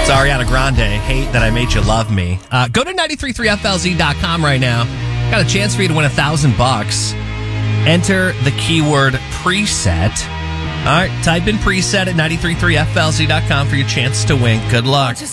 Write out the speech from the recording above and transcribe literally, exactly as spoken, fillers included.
It's Ariana Grande, Hate That I Made You Love Me. Uh, go to nine three three F L Z dot com right now. Got a chance for you to win a thousand bucks. Enter the keyword preset. All right, type in preset at nine three three F L Z dot com for your chance to win. Good luck.